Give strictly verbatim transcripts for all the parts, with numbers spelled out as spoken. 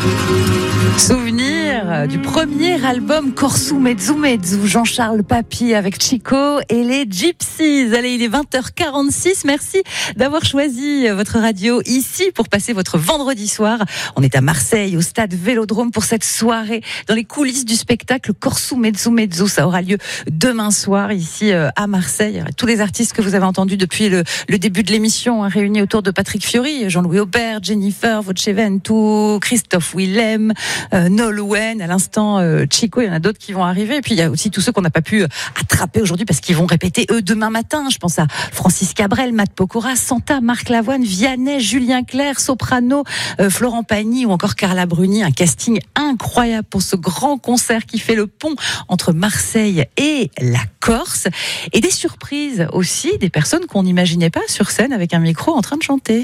Souvenir du premier album Corso Mezzo Mezzo, Jean-Charles Papy avec Chico et les Gypsies. Allez, il est vingt heures quarante-six. Merci d'avoir choisi votre radio ici pour passer votre vendredi soir. On est à Marseille, au stade Vélodrome pour cette soirée dans les coulisses du spectacle Corso Mezzo Mezzo. Ça aura lieu demain soir ici à Marseille. Tous les artistes que vous avez entendus depuis le, le début de l'émission, hein, réunis autour de Patrick Fiori, Jean-Louis Aubert, Jennifer Voceventu, Christophe Willem, euh, Nolwenn, à l'instant euh, Chico, il y en a d'autres qui vont arriver. Et puis il y a aussi tous ceux qu'on n'a pas pu attraper aujourd'hui parce qu'ils vont répéter eux demain matin. Je pense à Francis Cabrel, Matt Pokora, Santa, Marc Lavoine, Vianney, Julien Clerc, Soprano, euh, Florent Pagny ou encore Carla Bruni. Un casting incroyable pour ce grand concert qui fait le pont entre Marseille et la Corse. Et des surprises aussi, des personnes qu'on n'imaginait pas sur scène avec un micro en train de chanter.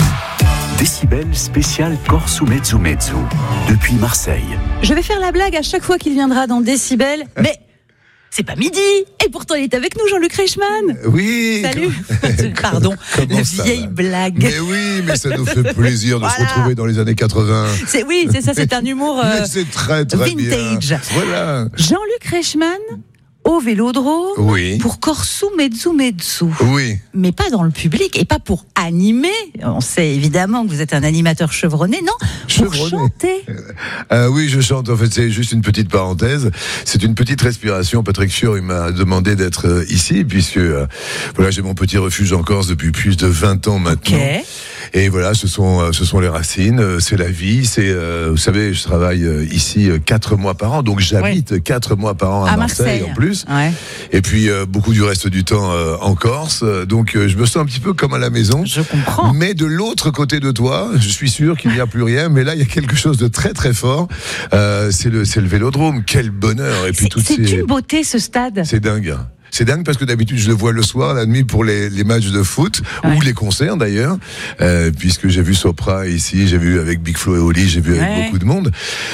Décibel spécial Corso Mezzo Mezzo, depuis Marseille. Je vais faire la blague à chaque fois qu'il viendra dans Décibel, mais c'est pas midi. Et pourtant, il est avec nous, Jean-Luc Reichmann. Oui. Salut. Pardon, la vieille va blague. Mais oui, mais ça nous fait plaisir de voilà. se retrouver dans les années quatre-vingts. C'est, oui, c'est ça, c'est un humour euh, c'est très, très vintage. Bien. Voilà. Jean-Luc Reichmann au Vélodrome, oui. pour Corso Mezzo Mezzo. Oui. Mais pas dans le public et pas pour animer. On sait évidemment que vous êtes un animateur chevronné, non, chevronné. Pour chanter. Euh, oui, je chante. En fait, c'est juste une petite parenthèse. C'est une petite respiration. Patrick Fiori m'a demandé d'être ici, puisque euh, voilà, j'ai mon petit refuge en Corse depuis plus de vingt ans maintenant. Okay. Et voilà, ce sont, ce sont les racines, c'est la vie. C'est, euh, vous savez, je travaille ici quatre mois par an, donc j'habite oui. quatre mois par an à, à Marseille, Marseille en plus. Ouais. Et puis euh, beaucoup du reste du temps euh, en Corse. Donc euh, je me sens un petit peu comme à la maison. Je comprends. Mais de l'autre côté de toi, je suis sûr qu'il n'y a plus rien. Mais là, il y a quelque chose de très très fort. Euh, c'est le, c'est le Vélodrome. Quel bonheur. Et puis c'est, toutes c'est ces... une beauté ce stade. C'est dingue. C'est dingue parce que d'habitude je le vois le soir, la nuit pour les, les matchs de foot ouais. ou les concerts d'ailleurs, euh, puisque j'ai vu Sopra ici, j'ai vu avec Big Flo et Oli, j'ai vu avec ouais. beaucoup de monde.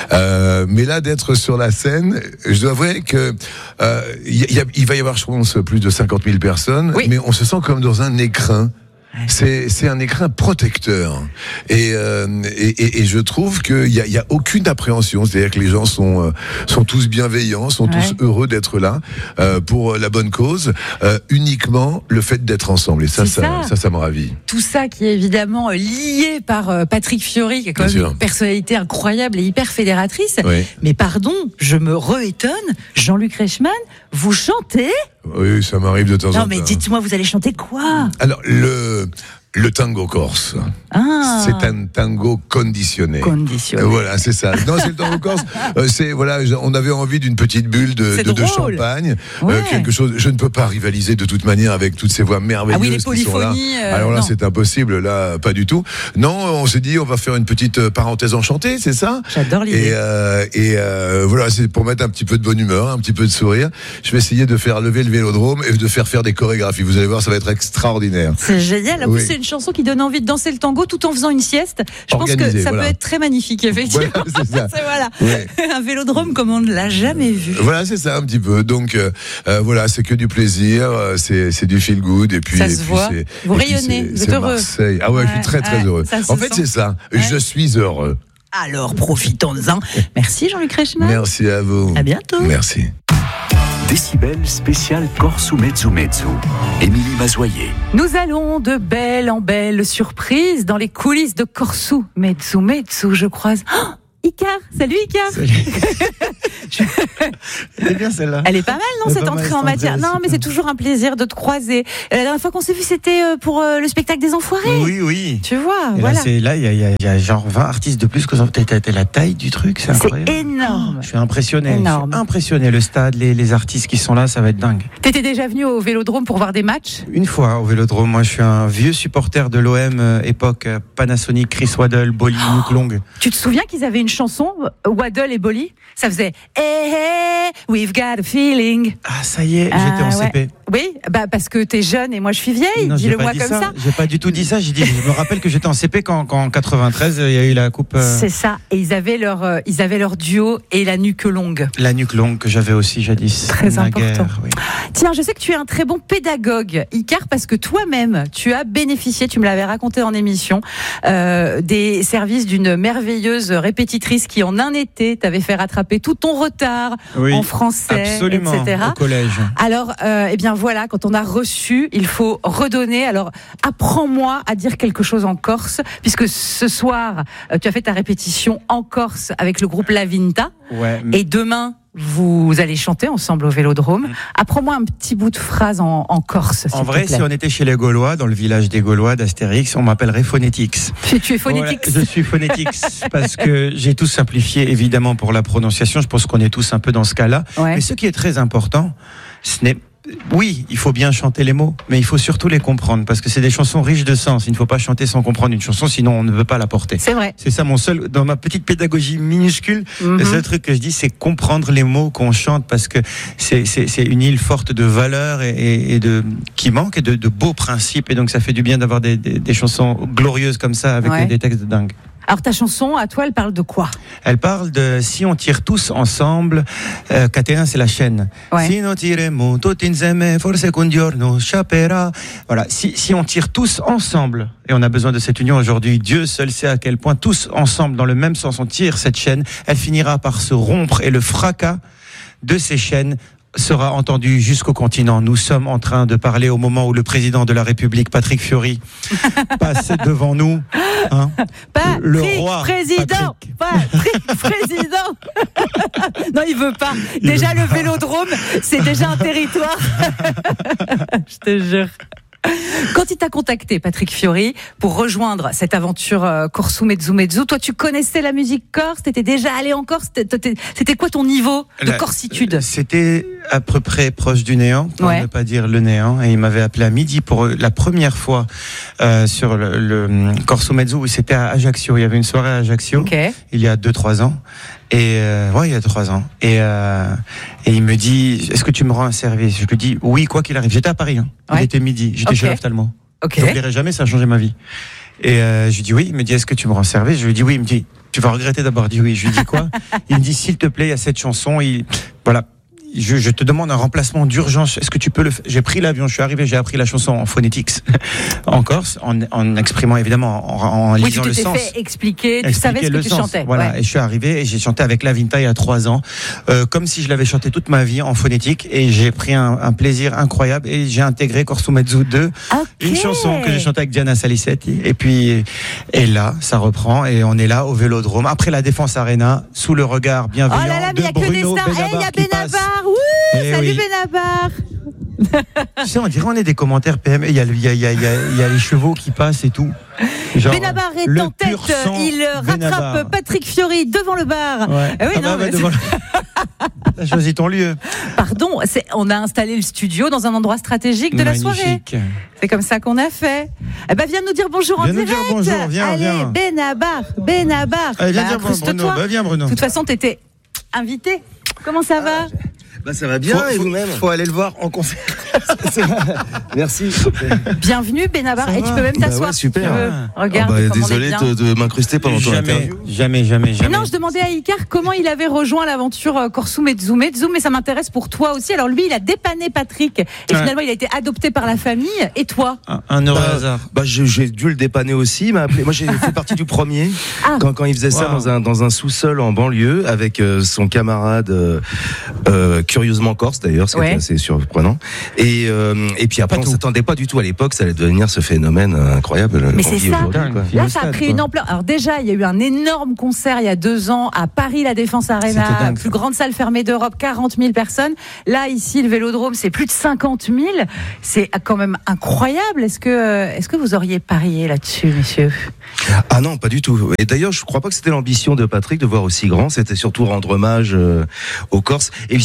Euh, mais là d'être sur la scène, je dois avouer que euh, y, y a, il va y avoir je pense plus de cinquante mille personnes, oui. mais on se sent comme dans un écrin. C'est, c'est un écrin protecteur et, euh, et, et, et je trouve qu'il y a, il y a aucune appréhension, c'est-à-dire que les gens sont, euh, sont tous bienveillants, sont ouais. tous heureux d'être là euh, pour la bonne cause, euh, uniquement le fait d'être ensemble et ça, ça, ça, ça, ça me ravit. Tout ça qui est évidemment lié par euh, Patrick Fiori, qui est quand même une personnalité incroyable et hyper fédératrice. Oui. Mais pardon, je me re-étonne, Jean-Luc Reichmann, vous chantez ? Oui, ça m'arrive de temps en temps. Non, mais dites-moi, vous allez chanter quoi ? Alors, le, le tango corse, ah. c'est un tango conditionné. Conditionné. Voilà, c'est ça. Non, c'est le tango corse. Euh, c'est, voilà, on avait envie d'une petite bulle de, de, de champagne. Ouais. Euh, quelque chose, je ne peux pas rivaliser de toute manière avec toutes ces voix merveilleuses ah oui, les qui sont là. Euh, Alors là, non. c'est impossible. Là, pas du tout. Non, on s'est dit, on va faire une petite parenthèse enchantée, c'est ça ? J'adore l'idée. Et, euh, et euh, voilà, c'est pour mettre un petit peu de bonne humeur, un petit peu de sourire. Je vais essayer de faire lever le Vélodrome et de faire faire des chorégraphies. Vous allez voir, ça va être extraordinaire. C'est génial. En oui. plus, c'est une chanson qui donne envie de danser le tango tout en faisant une sieste. Je Organisé, pense que ça voilà. peut être très magnifique, effectivement. Voilà, c'est ça. c'est, voilà. Ouais. Un Vélodrome comme on ne l'a jamais vu. Voilà, c'est ça un petit peu. Donc euh, euh, voilà, c'est que du plaisir, c'est, c'est du feel good et puis. Ça et se puis voit. C'est, vous et rayonnez, puis c'est, vous êtes c'est heureux. Marseille. Ah ouais, ouais, je suis très très ouais, heureux. En fait, sent. c'est ça. Ouais. Je suis heureux. Alors, profitons-en. Merci Jean-Luc Reichmann. Merci à vous. À bientôt. Merci. Décibel spécial Corso Mezzo Mezzo. Émilie Mazoyer. Nous allons de belle en belle surprise dans les coulisses de Corso Mezzo Mezzo. Je croise. Oh, Icar, salut Icar. Salut. je... Elle est bien celle-là. Elle est pas mal, non, cette entrée en matière. Non, mais c'est toujours un plaisir de te croiser. La dernière fois qu'on s'est vu, c'était pour le spectacle des Enfoirés. Oui, oui. Tu vois, et voilà. Là, c'est, là, il y, y, y a genre vingt artistes de plus que ça. T'as, t'as la taille du truc, c'est incroyable. C'est énorme. Oh, je suis impressionné. Énorme. Je suis impressionné. Le stade, les, les artistes qui sont là, ça va être dingue. T'étais déjà venu au Vélodrome pour voir des matchs ? Une fois au Vélodrome. Moi, je suis un vieux supporter de l'O M euh, époque Panasonic, Chris Waddle, Bolly, oh. Luke Long. Tu te souviens qu'ils avaient une chanson, Waddle et Bolly ? Ça faisait Hey, hey, we've got a feeling. Ah, ça y est, ah, j'étais en ouais. C P. Oui, bah parce que t'es jeune et moi je suis vieille. Dis-le-moi comme ça. ça. J'ai pas du tout dit ça. J'ai dit, je me rappelle que j'étais en C P quand, quand en quatre-vingt-treize il y a eu la coupe. Euh... C'est ça. Et ils avaient leur, euh, ils avaient leur duo et la nuque longue. La nuque longue que j'avais aussi jadis. Très important. Guerre, oui. Tiens, je sais que tu es un très bon pédagogue, Icar, parce que toi-même, tu as bénéficié, tu me l'avais raconté en émission, euh, des services d'une merveilleuse répétitrice qui, en un été, t'avait fait rattraper tout ton retard oui, en français, absolument, et cetera. Au collège. Alors, euh, eh bien voilà, quand on a reçu, il faut redonner. Alors, apprends-moi à dire quelque chose en corse, puisque ce soir, euh, tu as fait ta répétition en Corse avec le groupe La Vinta. Ouais. Et demain, vous allez chanter ensemble au Vélodrome. Apprends-moi un petit bout de phrase en, en Corse. En vrai, si on était chez les Gaulois, dans le village des Gaulois d'Astérix, on m'appellerait Phonetix. Tu, tu es Phonetix. Ouais, je suis Phonetix parce que j'ai tout simplifié, évidemment, pour la prononciation. Je pense qu'on est tous un peu dans ce cas-là. Ouais. Mais ce qui est très important, ce n'est oui, il faut bien chanter les mots, mais il faut surtout les comprendre, parce que c'est des chansons riches de sens. Il ne faut pas chanter sans comprendre une chanson, sinon on ne veut pas la porter. C'est vrai. C'est ça mon seul, dans ma petite pédagogie minuscule, mm-hmm. le seul truc que je dis, c'est comprendre les mots qu'on chante, parce que c'est, c'est, c'est une île forte de valeurs et, et, et de, qui manque, et de, de beaux principes, et donc ça fait du bien d'avoir des, des, des chansons glorieuses comme ça, avec ouais. des textes de dingue. Alors ta chanson, à toi, elle parle de quoi? Elle parle de si on tire tous ensemble, euh, Catérin c'est la chaîne. Ouais. Si nous tirons tutti insieme, forse un giorno sciaperà. Voilà, si, si on tire tous ensemble, et on a besoin de cette union aujourd'hui, Dieu seul sait à quel point, tous ensemble, dans le même sens, on tire cette chaîne, elle finira par se rompre, et le fracas de ces chaînes sera entendu jusqu'au continent. Nous sommes en train de parler au moment où le président de la République, Patrick Fiori, passe devant nous. Hein, Patrick, le roi président, Patrick, Patrick président. Non, il veut pas. Il déjà, veut le Vélodrome, c'est déjà un territoire. Je te jure. Quand il t'a contacté, Patrick Fiori, pour rejoindre cette aventure euh, Corsu Mezzu Mezzu, toi tu connaissais la musique corse, t'étais déjà allé en Corse, c'était, c'était quoi ton niveau de la, corsitude? C'était à peu près proche du néant, pour ouais. ne pas dire le néant, et il m'avait appelé à midi pour la première fois euh, sur le, le Corsu Mezzu, c'était à Ajaccio, il y avait une soirée à Ajaccio, okay. il y a deux trois ans. Et euh, ouais, il y a trois ans. Et euh, et il me dit, est-ce que tu me rends un service? Je lui dis oui, quoi qu'il arrive. J'étais à Paris. Hein. Ouais. Il était midi. J'étais okay. chez l'ophtalmo. Okay. Je n'oublierai jamais. Ça a changé ma vie. Et euh, je lui dis oui. Il me dit, est-ce que tu me rends service? Je lui dis oui. Il me dit, tu vas regretter d'avoir dit oui. Je lui dis quoi? Il me dit, s'il te plaît, il y a cette chanson. Il voilà. Je, je te demande un remplacement d'urgence. Est-ce que tu peux le faire? J'ai pris l'avion, je suis arrivé, j'ai appris la chanson en phonetics en Corse, en, en exprimant évidemment, en, en oui, lisant le sens. Oui, tu t'étais fait expliquer, tu savais ce que tu sens. chantais. Voilà, ouais. Et je suis arrivé et j'ai chanté avec La Vinta il y a trois ans, euh, comme si je l'avais chanté toute ma vie en phonétique, et j'ai pris un, un plaisir incroyable, et j'ai intégré Corsu Mezzu deux, okay. une chanson que j'ai chantée avec Diana Salicetti, et puis et là, ça reprend, et on est là au Vélodrome, après la Défense Arena, sous le regard bienveillant oh là là, de mais Bruno Benabar. Benabar. Il y a Benabar, oui, et salut oui. Benabar. Tu sais, on dirait on est des commentaires P M. Il y a, il y a, il y a, il y a, il y a les chevaux qui passent et tout. Genre, Benabar est en tête. Il rattrape Benabar. Patrick Fiori devant le bar. Ouais. Ah oui, ah non, bah, mais devant le... T'as choisi ton lieu. Pardon, c'est, on a installé le studio dans un endroit stratégique de Magnifique. La soirée. C'est comme ça qu'on a fait. Eh ben, viens nous dire bonjour viens en direct. Viens nous dire bonjour, viens, Allez, viens. Benabar, Benabar. Allez, viens bah, dire Bruno. Bah, viens, Bruno. De toute façon, t'étais invité. Comment ça va? ah, Bah ça va bien, faut, et faut, vous-même? Faut aller le voir en concert. Merci. Bienvenue Benabar, et tu peux même t'asseoir. Bah ouais, super. Ah. Regarde. Oh bah, désolé de, de m'incruster pendant ton interview. Jamais, jamais, jamais. Non, je demandais à Icar comment il avait rejoint l'aventure Corsu Mezzu Mezzu, mais ça m'intéresse pour toi aussi. Alors lui, il a dépanné Patrick, et ouais. finalement, il a été adopté par la famille. Et toi? Un, un heureux bah, hasard. Bah, j'ai dû le dépanner aussi. Il m'a appelé. Moi, j'ai fait partie du premier ah. quand, quand il faisait wow. ça dans un, dans un sous-sol en banlieue avec euh, son camarade, euh, euh, curieusement corse d'ailleurs, ce qui ouais. était assez surprenant. Et, euh, et puis après, pas on tout. s'attendait pas du tout à l'époque, ça allait devenir ce phénomène incroyable. Mais c'est ça. Là, ça a pris une ampleur. Alors déjà, il y a eu un énorme concert il y a deux ans à Paris, la Défense Arena, plus grande salle fermée d'Europe, quarante mille personnes. Là, ici, le Vélodrome, c'est plus de cinquante mille. C'est quand même incroyable. Est-ce que, est-ce que vous auriez parié là-dessus, messieurs? Ah non, pas du tout. Et d'ailleurs, je crois pas que c'était l'ambition de Patrick de voir aussi grand. C'était surtout rendre hommage euh, aux Corses et surtout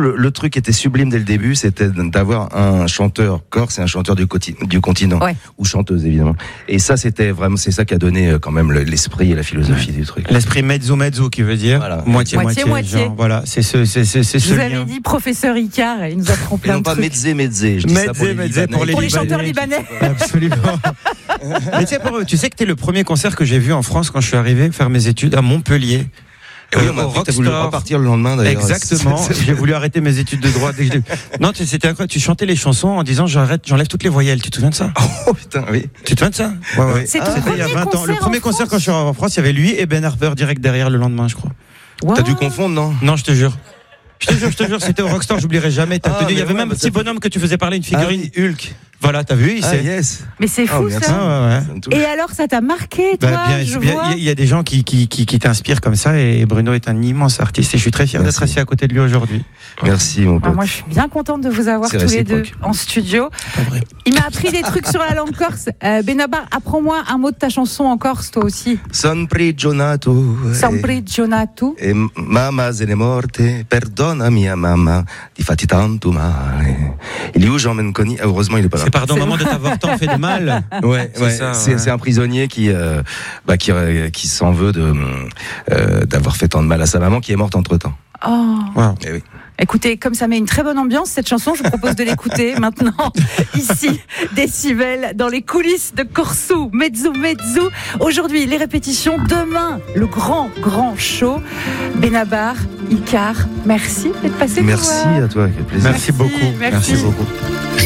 le, le truc qui était sublime dès le début, c'était d'avoir un chanteur corse et un chanteur du, coti- du continent, ouais. ou chanteuse évidemment. Et ça, c'était vraiment, c'est ça qui a donné quand même l'esprit et la philosophie ouais. du truc. L'esprit mezzo mezzo qui veut dire voilà. moitié moitié. moitié. Genre, voilà, c'est ce, c'est, c'est, c'est ce Vous lien. avez dit professeur Icare, il nous apprend plein et non de pas trucs. mezzé mezzé. Je dis mezzé, ça pour les, mezzé, pour les, pour les Libanais. chanteurs libanais. Absolument. Mais tu sais, tu sais que t'es le premier concert que j'ai vu en France quand je suis arrivé faire mes études à Montpellier. Et oui, on m'a Rockstar. voulu repartir le lendemain d'ailleurs. Exactement. J'ai voulu arrêter mes études de droit dès que j'ai... Non, c'était incroyable. Tu chantais les chansons en disant j'arrête, j'enlève toutes les voyelles. Tu te souviens de ça? Oh putain, oui. Tu te souviens de ça? Ouais, ouais. C'est ah, ton c'était il y a vingt ans. Le premier concert quand je suis en France, il y avait lui et Ben Harper direct derrière le lendemain, je crois. Wow. T'as dû confondre, non? Non, je te jure. Je te jure, je te jure, c'était au Rockstar, j'oublierai jamais. T'as Ah, tenu, il y avait ouais, même un bah, petit bonhomme que tu faisais parler, une figurine. Ah, oui, Hulk. Voilà, t'as vu, il Ah, sait. yes. Mais c'est fou Oh, ça. Ah, ouais, ouais. Et alors, ça t'a marqué, toi? Bah, bien, je bien, vois. il y a des gens qui, qui, qui, qui t'inspirent comme ça et Bruno est un immense artiste et je suis très fier Merci. d'être assis à côté de lui aujourd'hui. Merci, mon pote. Ah, moi, je suis bien contente de vous avoir C'est tous les deux réciproque. en studio. Pas vrai. Il m'a appris des trucs sur la langue corse. Euh, Benabar, apprends-moi un mot de ta chanson en corse, toi aussi. Son prigionato. Sempre Gionato. E mamma se ne morte, perdona mia mamma, ti fatti tanto male. Il est où Jean Menconi? Ah, heureusement, il est pas là. C'est pardon, maman, de t'avoir tant fait de mal. Ouais, C'est ouais. ça, c'est, ouais. c'est un prisonnier qui, euh, bah, qui, euh, qui s'en veut de, euh, d'avoir fait tant de mal à sa maman, qui est morte entre temps. Oh. Wow. Eh oui. Écoutez, comme ça met une très bonne ambiance, cette chanson, je vous propose de l'écouter maintenant, ici, Décibel, dans les coulisses de Corso, Mezzo Mezzo. Aujourd'hui, les répétitions. Demain, le grand, grand show. Benabar, Icare, merci d'être passé. Merci nous voir. à toi, quel plaisir. Merci, Merci, beaucoup. merci. Merci beaucoup.